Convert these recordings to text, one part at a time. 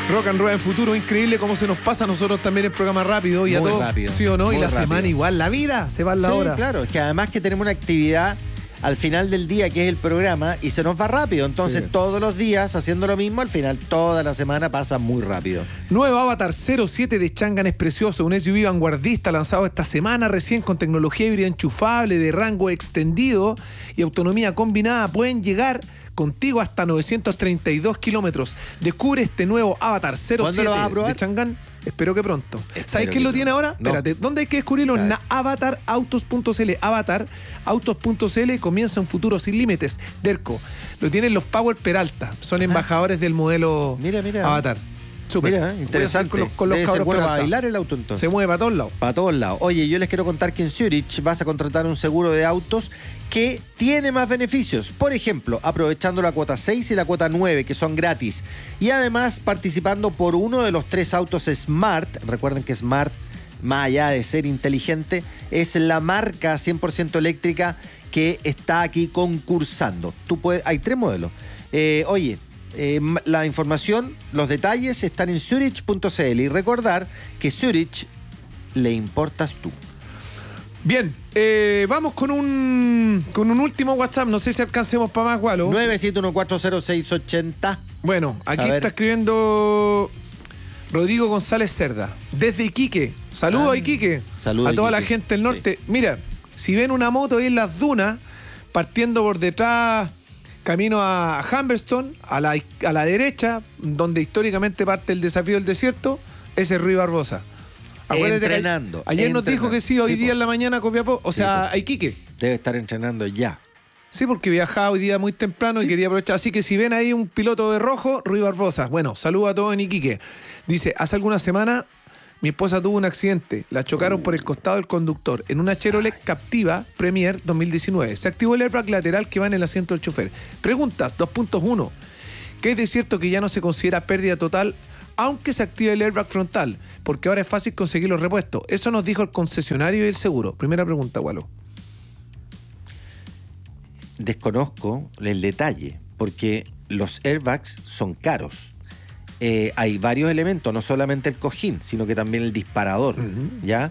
Rock and Roll en futuro, increíble cómo se nos pasa a nosotros también el programa rápido y muy a todos, rápido, ¿sí o no? Y la rápido. semana igual, la vida se va en la hora. Sí, claro, es que además que tenemos una actividad al final del día que es el programa y se nos va rápido, entonces todos los días haciendo lo mismo, al final toda la semana pasa muy rápido. Nuevo Avatar 07 de Changan es precioso, un SUV vanguardista lanzado esta semana recién con tecnología híbrida enchufable de rango extendido y autonomía combinada. Pueden llegar contigo hasta 932 kilómetros. Descubre este nuevo Avatar 07 lo vas a probar? de Changan. Espero que pronto. Espero ¿Sabes quién que lo tiene pronto. ahora? No. Espérate, ¿dónde hay que descubrirlo? En avatarautos.cl. Avatarautos.cl, comienza un futuro sin límites. Derco, lo tienen los Power Peralta, son embajadores del modelo Mira. Avatar. Súper. Mira, interesante. Con los Debe ser cabros bueno para Peralta. bailar el auto entonces. Se mueve para todos lados. Para todos lados. Oye, yo les quiero contar que en Zurich vas a contratar un seguro de autos que tiene más beneficios. Por ejemplo, aprovechando la cuota 6 y la cuota 9, que son gratis. Y además participando por uno de los 3 autos Smart. Recuerden que Smart, más allá de ser inteligente, es la marca 100% eléctrica que está aquí concursando. Hay 3 modelos. La información, los detalles están en Zurich.cl y recordar que Zurich le importas tú. Bien, vamos con un último WhatsApp. No sé si alcancemos para más, Gualo. 971140680. Bueno, aquí está escribiendo Rodrigo González Cerda, desde Iquique. Saludos a Iquique. Saludos a toda la Iquique. gente del norte. Sí. Mira, si ven una moto ahí en las dunas, partiendo por detrás, camino a Humberstone, a la derecha, donde históricamente parte el desafío del desierto, ese es Rui Barbosa. Acuérdate Entrenando. que ayer nos dijo que sí, hoy día po. en la mañana a Copiapó, Sí, a Iquique. Debe estar entrenando ya. Sí, porque viajaba hoy día muy temprano y quería aprovechar. Así que si ven ahí un piloto de rojo, Rui Barbosa. Bueno, saludo a todos en Iquique. Dice, hace algunas semanas mi esposa tuvo un accidente. La chocaron por el costado del conductor en una Chevrolet Captiva Premier 2019. Se activó el airbag lateral que va en el asiento del chofer. Preguntas 2.1. ¿Qué es de cierto que ya no se considera pérdida total aunque se active el airbag frontal? Porque ahora es fácil conseguir los repuestos. Eso nos dijo el concesionario y el seguro. Primera pregunta, Gualo. Desconozco el detalle, porque los airbags son caros. Hay varios elementos, no solamente el cojín, sino que también el disparador. ¿Ya?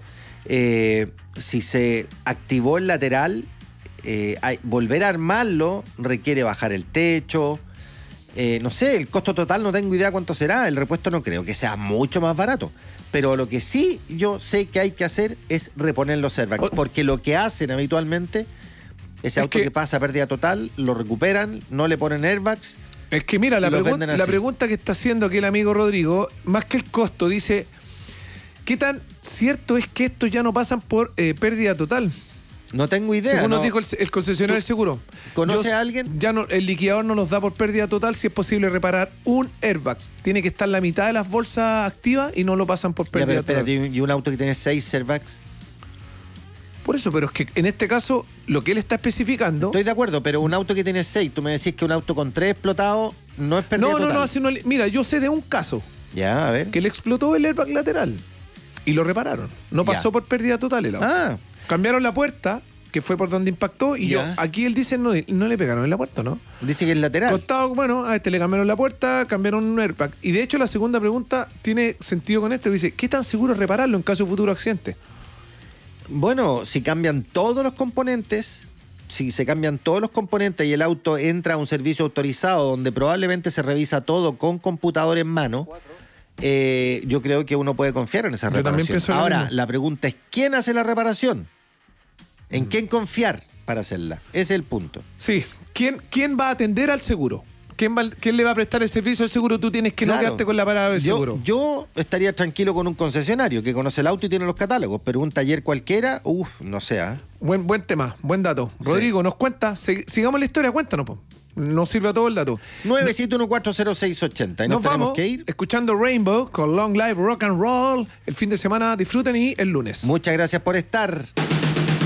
Si se activó el lateral, volver a armarlo requiere bajar el techo. No sé, el costo total no tengo idea cuánto será. El repuesto no creo que sea mucho más barato. Pero lo que sí yo sé que hay que hacer es reponer los airbags, porque lo que hacen habitualmente, ese auto que pasa a pérdida total, lo recuperan, no le ponen airbags. Es que mira, la venden así. pregunta que está haciendo aquí el amigo Rodrigo, más que el costo, dice, ¿qué tan cierto es que estos ya no pasan por pérdida total? No tengo idea. Según no. nos dijo el concesionario del seguro. ¿Conoce a alguien? Ya no, el liquidador no nos da por pérdida total si es posible reparar un airbag. Tiene que estar la mitad de las bolsas activas y no lo pasan por pérdida Ya, pero total. espérate, ¿y un auto que tiene 6 airbags? Por eso, pero es que en este caso, lo que él está especificando... Estoy de acuerdo, pero un auto que tiene 6, tú me decís que un auto con 3 explotados no es pérdida total. así no, mira, yo sé de un caso Ya, a ver. que le explotó el airbag lateral y lo repararon. No pasó por pérdida total el auto. Ah, Cambiaron la puerta, que fue por donde impactó, y Ya. aquí él dice no le pegaron en la puerta, ¿no? dice que es lateral. Costado, bueno, a este le cambiaron la puerta, cambiaron un airbag. Y de hecho la segunda pregunta tiene sentido con esto. Dice, ¿qué tan seguro es repararlo en caso de futuro accidente? Bueno, si cambian todos los componentes, si se cambian todos los componentes y el auto entra a un servicio autorizado donde probablemente se revisa todo con computador en mano, yo creo que uno puede confiar en esa Yo también reparación. pienso lo Ahora, mismo. la pregunta es, ¿quién hace la reparación? ¿En quién confiar para hacerla? Ese es el punto. Sí, ¿quién va a atender al seguro? ¿Quién le va a prestar el servicio al seguro? Tú tienes que no Claro. quedarte con la palabra del seguro. Yo estaría tranquilo con un concesionario que conoce el auto y tiene los catálogos, pero un taller cualquiera, no sé. Buen tema, buen dato. Sí. Rodrigo, nos cuenta, sigamos la historia, cuéntanos, po. Nos sirve a todo el dato. 971400680. Y nos tenemos vamos que ir. escuchando Rainbow con Long Live Rock and Roll. El fin de semana disfruten y el lunes. Muchas gracias por estar.